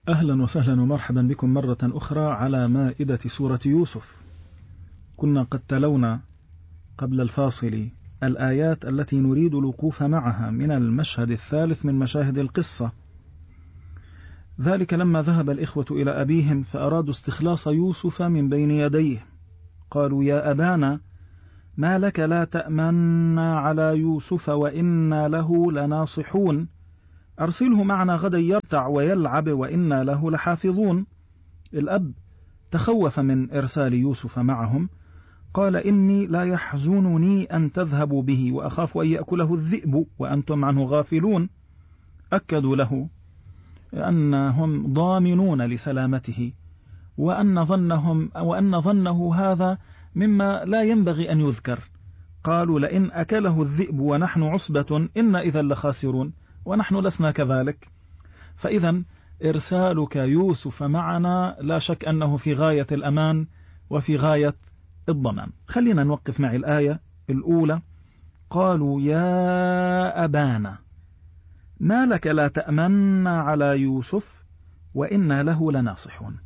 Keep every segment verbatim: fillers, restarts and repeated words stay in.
أهلا وسهلا ومرحبا بكم مرة أخرى على مائدة سورة يوسف. كنا قد تلونا قبل الفاصل الآيات التي نريد الوقوف معها من المشهد الثالث من مشاهد القصة، ذلك لما ذهب الإخوة إلى أبيهم فأرادوا استخلاص يوسف من بين يديه. قالوا: يا أبانا ما لك لا تأمنا على يوسف وإنا له لناصحون، أرسله معنا غدا يرتع ويلعب وإنا له لحافظون. الأب تخوف من إرسال يوسف معهم، قال: إني لا يحزنني أن تذهبوا به وأخاف أن يأكله الذئب وأنتم عنه غافلون. أكدوا له أنهم ضامنون لسلامته وأن ظنهم وأن ظنه هذا مما لا ينبغي أن يذكر. قالوا: لئن أكله الذئب ونحن عصبة إن إذا لخاسرون، ونحن لسنا كذلك. فإذا إرسالك يوسف معنا لا شك أنه في غاية الأمان وفي غاية الضمان. خلينا نوقف مع الآية الأولى. قالوا: يا أبانا ما لك لا تأمنا على يوسف وإنا له لناصحون.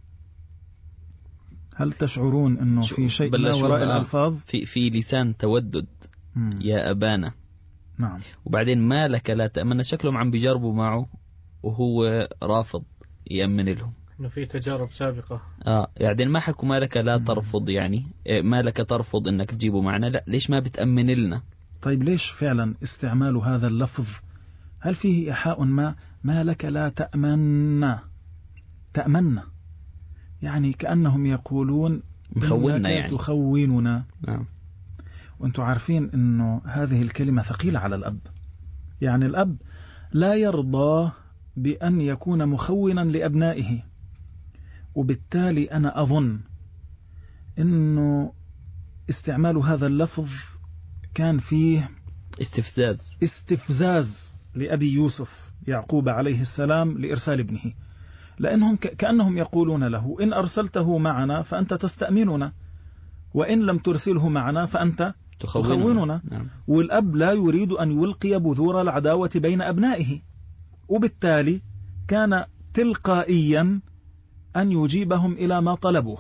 هل تشعرون أنه في شيء ما وراء الألفاظ؟ في, في لسان تودد. مم. يا أبانا. نعم. وبعدين ما لك لا تأمن، شكلهم عم بيجربوا معه وهو رافض يأمن لهم، إنه في تجارب سابقة. آه يعني ما حكوا ما لك لا ترفض، يعني ما لك ترفض إنك تجيبه معنا، لا ليش ما بتأمن لنا؟ طيب ليش فعلا استعمال هذا اللفظ؟ هل فيه إيحاء ما؟ ما لك لا تأمنا، تأمنا يعني كأنهم يقولون مخوننا، يعني تخوننا. نعم. وانتم عارفين أنه هذه الكلمة ثقيلة على الأب، يعني الأب لا يرضى بأن يكون مخونا لأبنائه، وبالتالي أنا أظن أنه استعمال هذا اللفظ كان فيه استفزاز استفزاز لأبي يوسف يعقوب عليه السلام لإرسال ابنه، لأنهم كأنهم يقولون له: إن أرسلته معنا فأنت تستأمننا، وإن لم ترسله معنا فأنت تخوننا. نعم. والأب لا يريد أن يلقي بذور العداوة بين أبنائه، وبالتالي كان تلقائيا أن يجيبهم إلى ما طلبوه.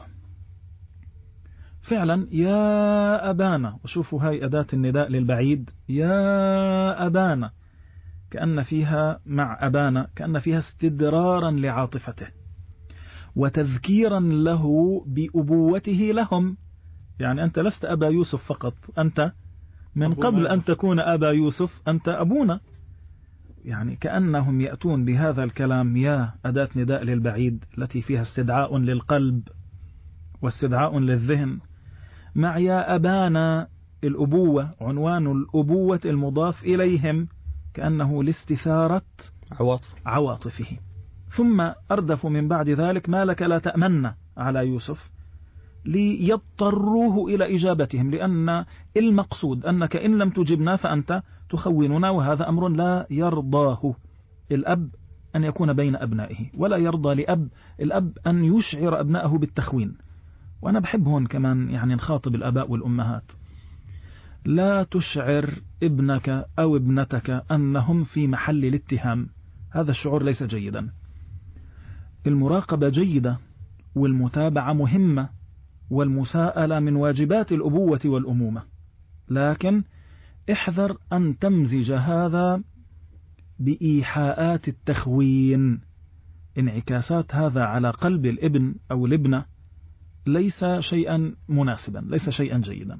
فعلا يا أبانا، وشوفوا هاي أداة النداء للبعيد، يا أبانا، كأن فيها مع أبانا كأن فيها استدرارا لعاطفته وتذكيرا له بأبوته لهم. يعني أنت لست أبا يوسف فقط، أنت من قبل أن تكون أبا يوسف أنت أبونا. يعني كأنهم يأتون بهذا الكلام، يا أداة نداء للبعيد التي فيها استدعاء للقلب واستدعاء للذهن، مع يا أبانا الأبوة، عنوان الأبوة المضاف إليهم، كأنه لاستثارة عواطف عواطفه. ثم أردفوا من بعد ذلك: ما لك لا تأمن على يوسف، ليضطروه إلى إجابتهم، لأن المقصود أنك إن لم تجبنا فأنت تخوننا، وهذا أمر لا يرضاه الأب أن يكون بين أبنائه، ولا يرضى لأب الأب أن يشعر أبنائه بالتخوين. وأنا بحب هون كمان يعني نخاطب الآباء والأمهات: لا تشعر ابنك أو ابنتك أنهم في محل الاتهام، هذا الشعور ليس جيدا. المراقبة جيدة والمتابعة مهمة والمساءلة من واجبات الأبوة والأمومة، لكن احذر أن تمزج هذا بإيحاءات التخوين. انعكاسات هذا على قلب الابن أو الابنة ليس شيئا مناسبا، ليس شيئا جيدا.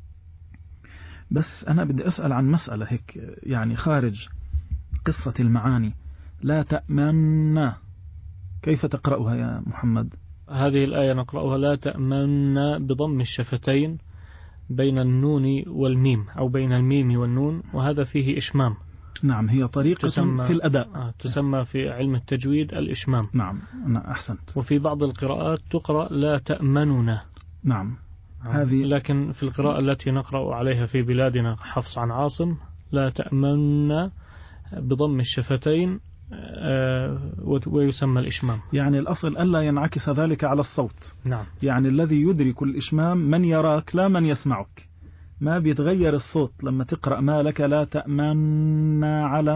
بس أنا بدي أسأل عن مسألة هيك يعني خارج قصة المعاني. لا تأمنا، كيف تقرأها يا محمد؟ هذه الآية نقرأها لا تأمنا بضم الشفتين بين النون والميم، أو بين الميم والنون، وهذا فيه إشمام. نعم، هي طريقة في الأداء. آه تسمى في علم التجويد الإشمام. نعم، أنا أحسنت. وفي بعض القراءات تقرأ لا تأمننا. نعم. آه. هذه لكن في القراءة التي نقرأ عليها في بلادنا حفص عن عاصم لا تأمننا بضم الشفتين ويسمى الإشمام. يعني الأصل ألا ينعكس ذلك على الصوت. نعم. يعني الذي يدرك الإشمام من يراك لا من يسمعك. ما بيتغير الصوت لما تقرأ ما لك لا تأمنا على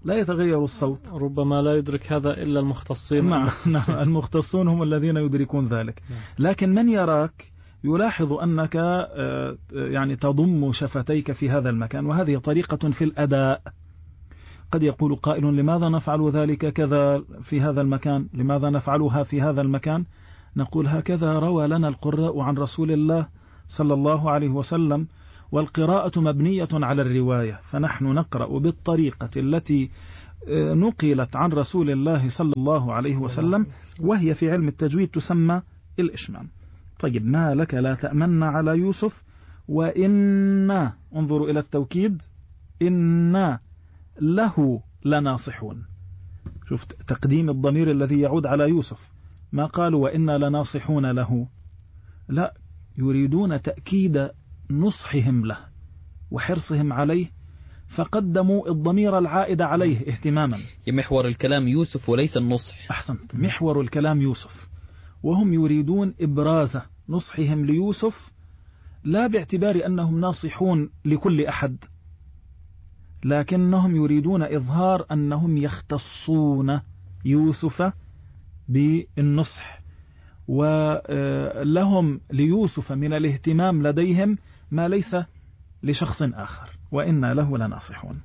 لا يتغير الصوت. ربما لا يدرك هذا إلا المختصين. نعم المختصون هم الذين يدركون ذلك. لكن من يراك يلاحظ أنك يعني تضم شفتيك في هذا المكان، وهذه طريقة في الأداء. قد يقول قائل لماذا نفعل ذلك كذا في هذا المكان، لماذا نفعلها في هذا المكان؟ نقول هكذا روى لنا القراء عن رسول الله صلى الله عليه وسلم، والقراءة مبنية على الرواية، فنحن نقرأ بالطريقة التي نقلت عن رسول الله صلى الله عليه وسلم، وهي في علم التجويد تسمى الإشمام. طيب، ما لك لا تأمن على يوسف وإنا، انظروا إلى التوكيد، إنا له لناصحون. شوف تقديم الضمير الذي يعود على يوسف، ما قالوا وإنا لناصحون له، لا، يريدون تأكيد نصحهم له وحرصهم عليه، فقدموا الضمير العائد عليه اهتماما. محور الكلام يوسف وليس النصح. أحسنت، محور الكلام يوسف، وهم يريدون إبراز نصحهم ليوسف، لا باعتبار أنهم ناصحون لكل أحد، لكنهم يريدون إظهار أنهم يختصون يوسف بالنصح، ولهم ليوسف من الاهتمام لديهم ما ليس لشخص آخر، وإنا له لناصحون.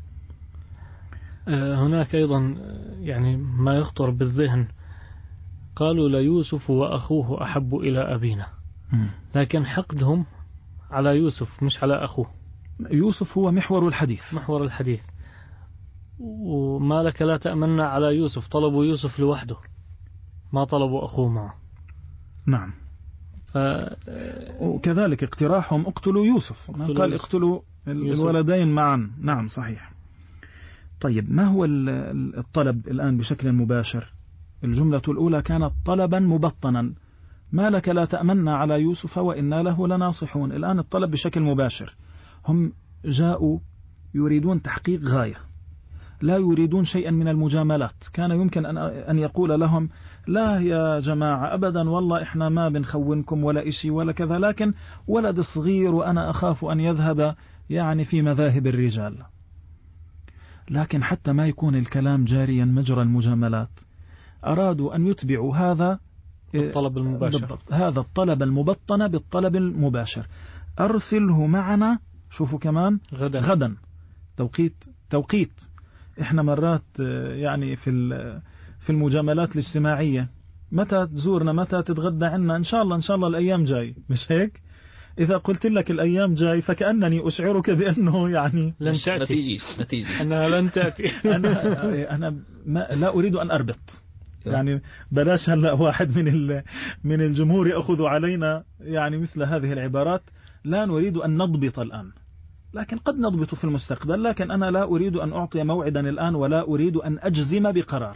هناك أيضا يعني ما يخطر بالذهن، قالوا ليوسف وأخوه أحب إلى أبينا، لكن حقدهم على يوسف مش على أخوه. يوسف هو محور الحديث محور الحديث وما لك لا تأمن على يوسف، طلبوا يوسف لوحده، ما طلبوا أخوه معه. نعم. ف... وكذلك اقتراحهم اقتلوا يوسف، ما قال اقتلوا يوسف. الولدين معا. نعم صحيح. طيب، ما هو الطلب الآن بشكل مباشر؟ الجملة الأولى كانت طلبا مبطنا، ما لك لا تأمن على يوسف وإنا له لناصحون. الآن الطلب بشكل مباشر، هم جاءوا يريدون تحقيق غاية، لا يريدون شيئا من المجاملات. كان يمكن أن يقول لهم لا يا جماعة أبدا والله إحنا ما بنخونكم ولا إشي ولا كذا، لكن ولد صغير وأنا أخاف أن يذهب يعني في مذاهب الرجال. لكن حتى ما يكون الكلام جاريا مجرى المجاملات، أرادوا أن يتبعوا هذا الطلب المباشر، بالضبط، هذا الطلب المبطن بالطلب المباشر. أرسله معنا، شوفوا كمان غدا, غدا. توقيت توقيت إحنا مرات يعني في في المجاملات الاجتماعية، متى تزورنا، متى تتغدى عنا، إن شاء الله إن شاء الله الأيام جاي، مش هيك؟ إذا قلت لك الأيام جاي فكأنني أشعرك بأنه يعني لن تأتي، نتيجي نتيجي أنها لن تأتي. أنا أنا ما لا أريد أن أربط، يعني بلاش هلا واحد من من الجمهور يأخذ علينا يعني مثل هذه العبارات. لا نريد أن نضبط الآن، لكن قد نضبط في المستقبل، لكن أنا لا أريد أن أعطي موعدا الآن ولا أريد أن أجزم بقرار.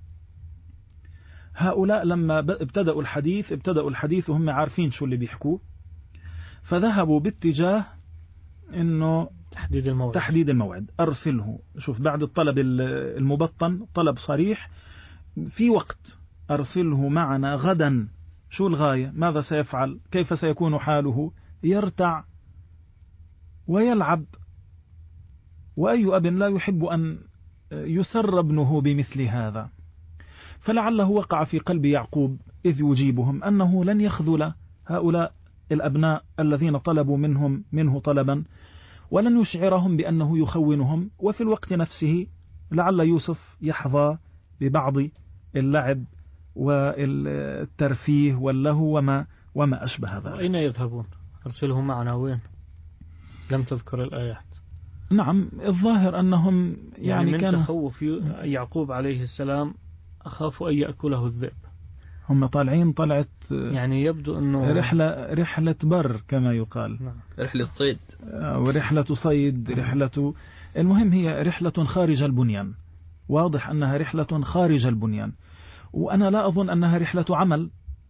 هؤلاء لما ابتدأوا الحديث ابتدأوا الحديث وهم عارفين شو اللي بيحكوه، فذهبوا باتجاه إنه تحديد الموعد. تحديد الموعد. أرسله، شوف بعد الطلب المبطن طلب صريح في وقت، أرسله معنا غدا. شو الغاية؟ ماذا سيفعل؟ كيف سيكون حاله؟ يرتع ويلعب، وأي أب لا يحب أن يسر ابنه بمثل هذا. فلعله وقع في قلب يعقوب إذ يجيبهم أنه لن يخذل هؤلاء الأبناء الذين طلبوا منهم منه طلبا، ولن يشعرهم بأنه يخونهم، وفي الوقت نفسه لعل يوسف يحظى ببعض اللعب والترفيه واللهو وما وما أشبه ذلك. أين يذهبون؟ أرسله معنا وين؟ لم تذكر الآيات. نعم، الظاهر أنهم يعني, يعني من كان تخوف يعقوب عليه السلام أخاف أن يأكله الذئب. هم طالعين طلعت يعني يبدو أنه رحلة رحلة بر كما يقال. نعم. رحلة صيد ورحلة صيد، رحلة، المهم هي رحلة خارج البنيان، واضح أنها رحلة خارج البنيان، وأنا لا أظن أنها رحلة عمل.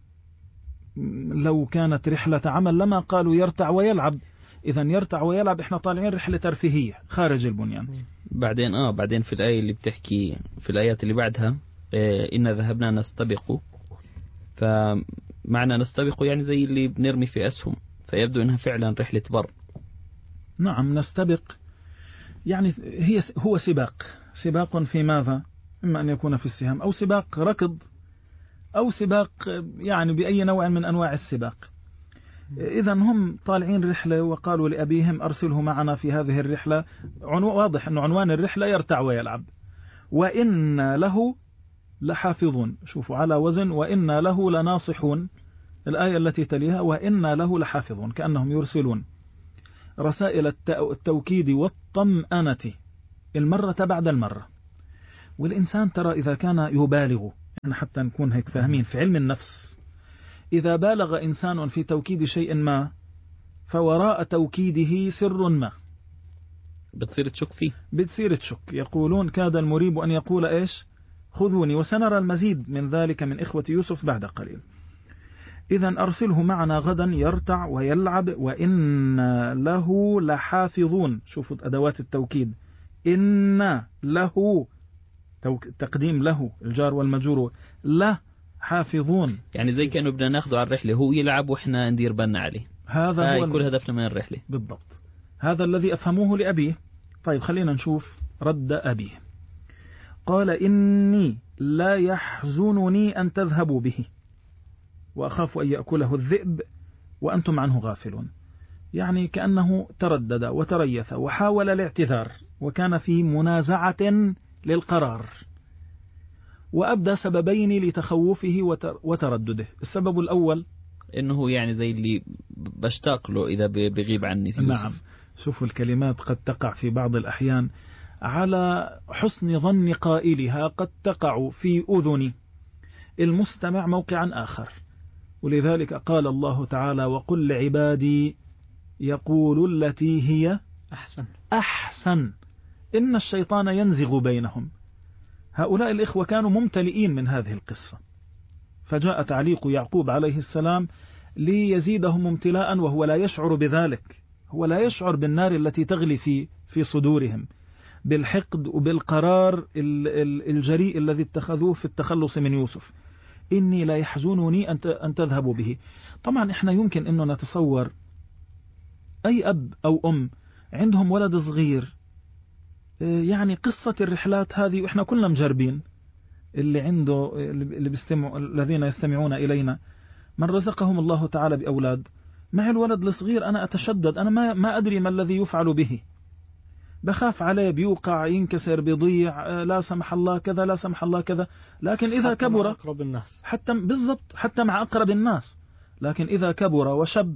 لو كانت رحلة عمل لما قالوا يرتع ويلعب، إذا يرتع ويلعب إحنا طالعين رحلة ترفيهية خارج البنيان. بعدين آه بعدين في الآية اللي بتحكي في الآيات اللي بعدها إيه إن ذهبنا نستبق، فمعنى نستبق يعني زي اللي بنرمي في أسهم، فيبدو أنها فعلا رحلة بر. نعم، نستبق يعني هي هو سباق، سباق في ماذا؟ إما أن يكون في السهام أو سباق ركض أو سباق يعني بأي نوع من أنواع السباق. إذا هم طالعين رحلة وقالوا لأبيهم أرسله معنا في هذه الرحلة. واضح أنه عنوان الرحلة يرتع ويلعب. وإن له لحافظون، شوفوا على وزن وإن له لناصحون. الآية التي تليها وإن له لحافظون، كأنهم يرسلون رسائل التوكيد والطمأنة المرة بعد المرة. والإنسان ترى إذا كان يبالغ، يعني حتى نكون هيك فاهمين في علم النفس، إذا بالغ إنسان في توكيد شيء ما فوراء توكيده سر ما، بتصير تشك فيه، بتصير تشك. يقولون كاد المريب أن يقول إيش خذوني، وسنرى المزيد من ذلك من إخوة يوسف بعد قليل. إذا أرسله معنا غدا يرتع ويلعب وإن له لحافظون. شوفوا أدوات التوكيد، إن له تقديم له الجار والمجرور، له حافظون، يعني زي كانوا بدنا ناخذه على الرحلة، هو يلعب وإحنا ندير بالنا عليه. هذا هو كل هدفنا من الرحلة بالضبط. هذا الذي أفهموه لأبيه. طيب خلينا نشوف رد أبيه. قال إني لا يحزنني أن تذهبوا به وأخاف أن يأكله الذئب وأنتم عنه غافلون. يعني كأنه تردد وتريث وحاول الاعتذار وكان في منازعة للقرار، وأبدى سببين لتخوفه وتردده. السبب الأول إنه يعني زي اللي بشتاق له إذا بغيب عني يوسف. نعم، شوفوا الكلمات قد تقع في بعض الأحيان على حسن ظن قائلها، قد تقع في أذن المستمع موقعا آخر. ولذلك قال الله تعالى وقل لعبادي يقول التي هي أحسن أحسن إن الشيطان ينزغ بينهم. هؤلاء الإخوة كانوا ممتلئين من هذه القصة، فجاء تعليق يعقوب عليه السلام ليزيدهم امتلاء وهو لا يشعر بذلك. هو لا يشعر بالنار التي تغلي في في صدورهم، بالحقد وبالقرار الجريء الذي اتخذوه في التخلص من يوسف. إني لا يحزنني أن تذهبوا به. طبعا إحنا يمكن أنه نتصور أي أب أو أم عندهم ولد صغير، يعني قصة الرحلات هذه وإحنا كلنا مجربين، اللي عنده اللي بيستمعوا الذين يستمعون إلينا من رزقهم الله تعالى بأولاد، مع الولد الصغير أنا أتشدد، أنا ما ما أدري ما الذي يفعل به، بخاف عليه، بيوقع، ينكسر، بيضيع، لا سمح الله كذا، لا سمح الله كذا. لكن إذا حتى كبر مع أقرب الناس، حتى بالضبط حتى مع أقرب الناس، لكن إذا كبر وشب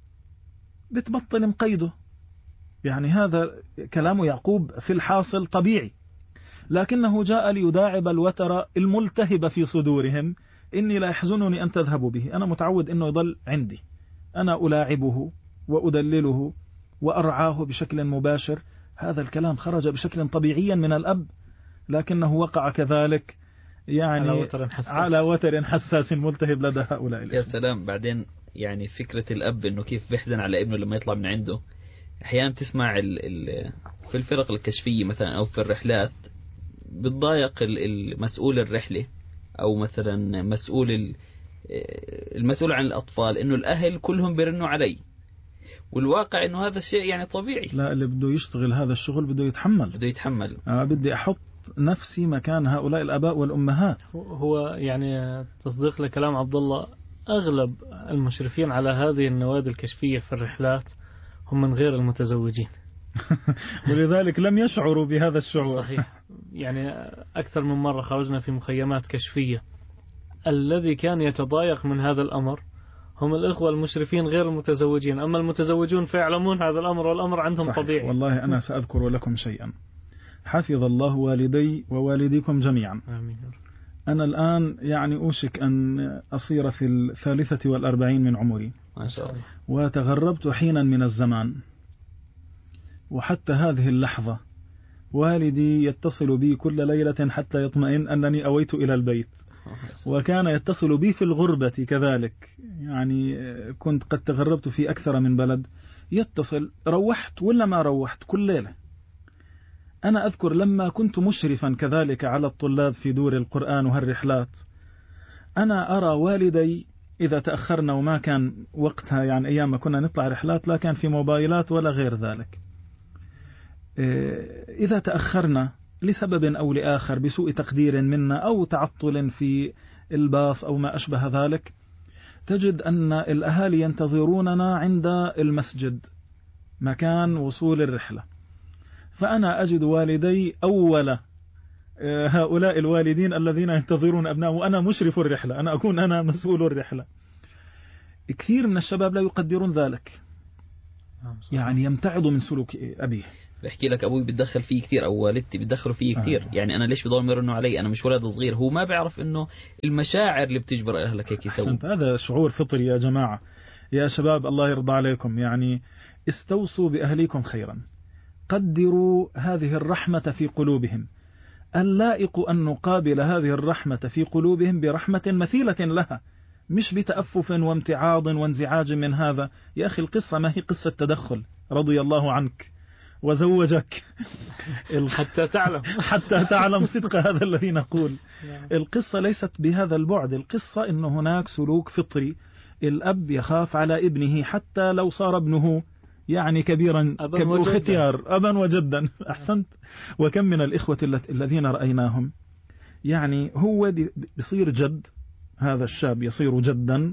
بتبطل مقيده. يعني هذا كلام يعقوب في الحاصل طبيعي، لكنه جاء ليداعب الوتر الملتهب في صدورهم. إني لا يحزنني أن تذهبوا به، أنا متعود أنه يضل عندي، أنا ألاعبه وأدلله وأرعاه بشكل مباشر. هذا الكلام خرج بشكل طبيعي من الأب، لكنه وقع كذلك يعني على وتر حساس, على وتر حساس ملتهب لدى هؤلاء الإخوة. يا سلام. بعدين يعني فكرة الأب أنه كيف بيحزن على ابنه لما يطلع من عنده. أحيانا تسمع ال ال في الفرق الكشفية مثلا أو في الرحلات بتضايق المسؤول الرحلة أو مثلا مسؤول المسؤول عن الأطفال إنه الأهل كلهم بيرنوا علي، والواقع إنه هذا الشيء يعني طبيعي. لا، اللي بده يشتغل هذا الشغل بده يتحمل بده يتحمل آه بدي أحط نفسي مكان هؤلاء الآباء والأمهات. هو يعني تصديق لكلام عبد الله، أغلب المشرفين على هذه النوادي الكشفية في الرحلات هم من غير المتزوجين ولذلك لم يشعروا بهذا الشعور. صحيح. يعني أكثر من مرة خرجنا في مخيمات كشفية، الذي كان يتضايق من هذا الأمر هم الإخوة المشرفين غير المتزوجين، أما المتزوجون فيعلمون هذا الأمر والأمر عندهم صحيح. طبيعي. والله أنا سأذكر لكم شيئا، حفظ الله والدي ووالديكم جميعا. آمين. أنا الآن يعني أوشك أن أصير في الثالثة والأربعين من عمري، ما شاء الله، وتغربت حينا من الزمان، وحتى هذه اللحظة والدي يتصل بي كل ليلة حتى يطمئن أنني أويت إلى البيت، وكان يتصل بي في الغربة كذلك. يعني كنت قد تغربت في أكثر من بلد، يتصل روحت ولا ما روحت كل ليلة. أنا أذكر لما كنت مشرفا كذلك على الطلاب في دور القرآن وهالرحلات، أنا أرى والدي إذا تأخرنا، وما كان وقتها يعني أيام ما كنا نطلع رحلات لا كان في موبايلات ولا غير ذلك، إذا تأخرنا لسبب أو لآخر بسوء تقدير منا أو تعطل في الباص أو ما أشبه ذلك، تجد أن الأهالي ينتظروننا عند المسجد مكان وصول الرحلة، فأنا أجد والدي أول هؤلاء الوالدين الذين ينتظرون أبناء، وأنا مشرف الرحلة، أنا أكون أنا مسؤول الرحلة. كثير من الشباب لا يقدرون ذلك، يعني يمتعض من سلوك أبيه. بحكي لك أبوي بتدخل فيه كثير أو والدتي بتدخلوا فيه كثير، آه. يعني أنا ليش بضل يرنوا علي؟ أنا مش ولد صغير. هو ما بيعرف إنه المشاعر اللي بتجبر أهلك هيك يسوي. هذا شعور فطري يا جماعة. يا شباب الله يرضى عليكم، يعني استوصوا بأهليكم خيرا، قدروا هذه الرحمة في قلوبهم. اللائق أن نقابل هذه الرحمة في قلوبهم برحمة مثيلة لها، مش بتأفف وامتعاض وانزعاج من هذا. يا أخي القصة ما هي قصة تدخل، رضي الله عنك وزوجك حتى تعلم حتى تعلم صدق هذا الذي نقول. القصة ليست بهذا البعد، القصة إن هناك سلوك فطري، الأب يخاف على ابنه حتى لو صار ابنه يعني كبيرا ختيار أبا وجدا. أحسنت. وكم من الإخوة الذين رأيناهم يعني هو بيصير جد، هذا الشاب يصير جدا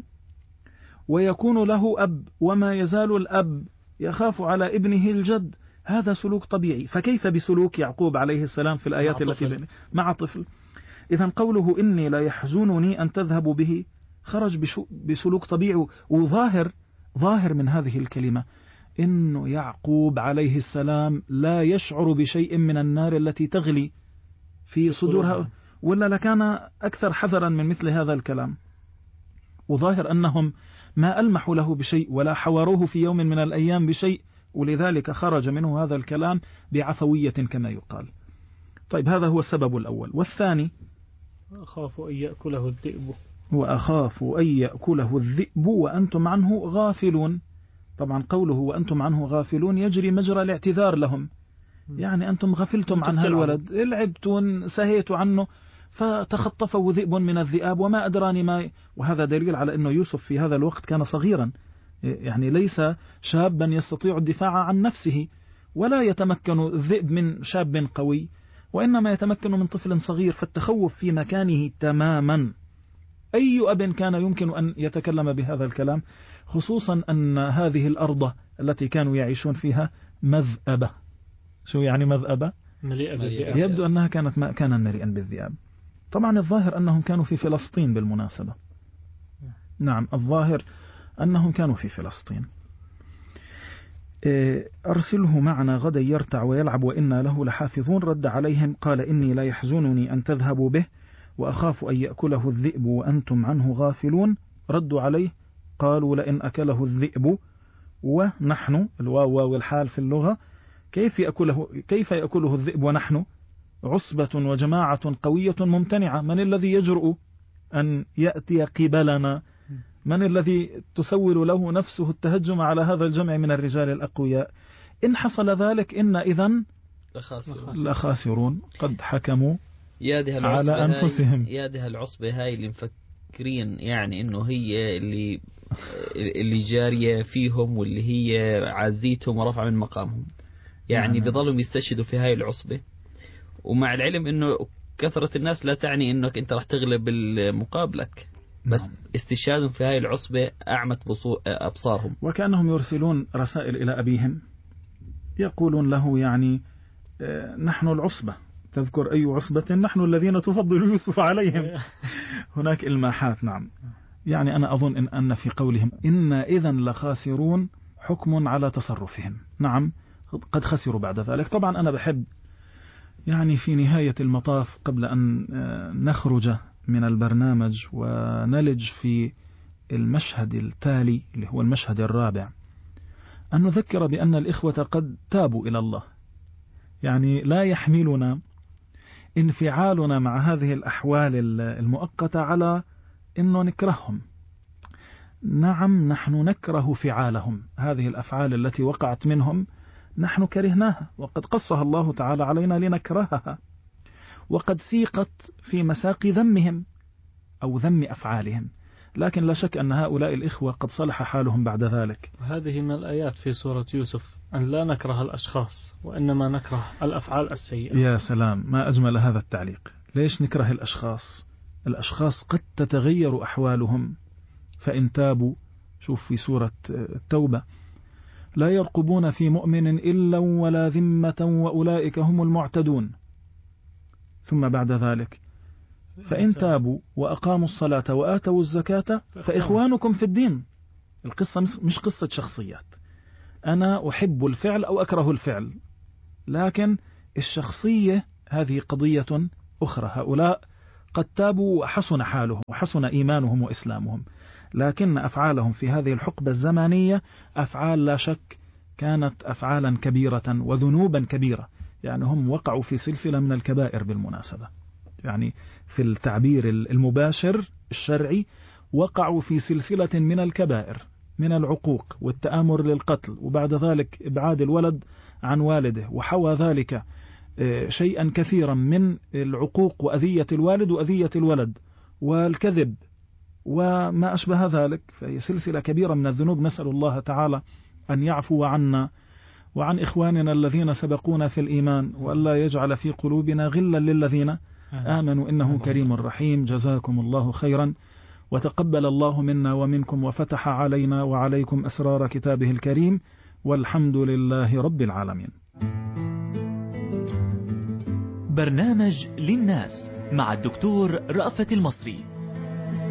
ويكون له أب، وما يزال الأب يخاف على ابنه الجد. هذا سلوك طبيعي، فكيف بسلوك يعقوب عليه السلام في الآيات مع التي طفل. مع طفل. إذن قوله إني لا يحزنني أن تذهبوا به خرج بسلوك طبيعي وظاهر. ظاهر من هذه الكلمة إنه يعقوب عليه السلام لا يشعر بشيء من النار التي تغلي في صدورها، ولا لكان أكثر حذرا من مثل هذا الكلام. وظاهر أنهم ما ألمحوا له بشيء ولا حوروه في يوم من الأيام بشيء، ولذلك خرج منه هذا الكلام بعفوية كما يقال. طيب هذا هو السبب الأول. والثاني أخاف أن يأكله الذئب وأخاف أن يأكله الذئب وأنتم عنه غافلون. طبعا قوله وأنتم عنه غافلون يجري مجرى الاعتذار لهم، يعني أنتم غفلتم عن هالولد، لعبتون سهيتوا عنه فتخطفوا ذئب من الذئاب وما أدراني ما. وهذا دليل على أنه يوسف في هذا الوقت كان صغيرا، يعني ليس شابا يستطيع الدفاع عن نفسه، ولا يتمكن الذئب من شاب قوي، وإنما يتمكن من طفل صغير، فالتخوف في مكانه تماما. أي أب كان يمكن أن يتكلم بهذا الكلام، خصوصا أن هذه الأرض التي كانوا يعيشون فيها مذأبة. شو يعني مذأبة؟ مليئة بالذئاب. يبدو أنها كانت كان مليئا بالذئاب. طبعا الظاهر أنهم كانوا في فلسطين بالمناسبة. نعم الظاهر أنهم كانوا في فلسطين. أرسله معنا غدا يرتع ويلعب وإنا له لحافظون. رد عليهم قال إني لا يحزنني أن تذهبوا به وأخاف أن يأكله الذئب وأنتم عنه غافلون. ردوا عليه قالوا لئن أكله الذئب، ونحن الواو والحال في اللغة، كيف يأكله, كيف يأكله الذئب ونحن عصبة وجماعة قوية ممتنعة؟ من الذي يجرؤ أن يأتي قبلنا؟ من الذي تسول له نفسه التهجم على هذا الجمع من الرجال الأقوياء؟ إن حصل ذلك إن إذن لخاسرون. قد حكموا على أنفسهم. يا ده العصبة هاي اللي مفكرين يعني إنه هي اللي اللي جارية فيهم واللي هي عزيتهم ورفع من مقامهم، يعني نعم. بيضلوا يستشهدوا في هاي العصبة، ومع العلم إنه كثرة الناس لا تعني إنك أنت راح تغلب مقابلك، بس نعم. استشهادهم في هاي العصبة أعمت أبصارهم، وكأنهم يرسلون رسائل إلى أبيهم يقولون له يعني نحن العصبة، تذكر أي عصبة؟ نحن الذين تفضل يوسف عليهم. هناك إلماحات. نعم، يعني أنا أظن إن, أن في قولهم إن إذن لخاسرون حكم على تصرفهم. نعم قد خسروا بعد ذلك. طبعا أنا بحب يعني في نهاية المطاف قبل أن نخرج من البرنامج ونلج في المشهد التالي اللي هو المشهد الرابع أن نذكر بأن الإخوة قد تابوا إلى الله. يعني لا يحملنا انفعالنا مع هذه الأحوال المؤقتة على أنه نكرههم. نعم نحن نكره فعالهم، هذه الأفعال التي وقعت منهم نحن كرهناها، وقد قصها الله تعالى علينا لنكرهها، وقد سيقت في مساق ذمهم أو ذم أفعالهم. لكن لا شك أن هؤلاء الإخوة قد صلح حالهم بعد ذلك. هذه من الآيات في سورة يوسف أن لا نكره الأشخاص وإنما نكره الأفعال السيئة. يا سلام، ما أجمل هذا التعليق. ليش نكره الأشخاص؟ الأشخاص قد تتغير أحوالهم فإن تابوا. شوف في سورة التوبة: لا يرقبون في مؤمن إلا ولا ذمة وأولئك هم المعتدون. ثم بعد ذلك: فإن تابوا وأقاموا الصلاة وآتوا الزكاة فإخوانكم في الدين. القصة مش قصة شخصيات، أنا أحب الفعل أو أكره الفعل، لكن الشخصية هذه قضية أخرى. هؤلاء قد تابوا وحسن حالهم وحسن إيمانهم وإسلامهم، لكن أفعالهم في هذه الحقبة الزمانية أفعال لا شك كانت أفعالا كبيرة وذنوبا كبيرة. يعني هم وقعوا في سلسلة من الكبائر بالمناسبة، يعني في التعبير المباشر الشرعي وقعوا في سلسلة من الكبائر، من العقوق والتآمر للقتل، وبعد ذلك إبعاد الولد عن والده، وحوى ذلك شيئا كثيرا من العقوق وأذية الوالد وأذية الولد والكذب وما أشبه ذلك. فهي سلسلة كبيرة من الذنوب. نسأل الله تعالى أن يعفو عنا وعن إخواننا الذين سبقونا في الإيمان، وألا يجعل في قلوبنا غلا للذين آمنوا إنه كريم رحيم. جزاكم الله خيرا، وتقبل الله منا ومنكم، وفتح علينا وعليكم أسرار كتابه الكريم، والحمد لله رب العالمين. برنامج للناس مع الدكتور رأفت المصري.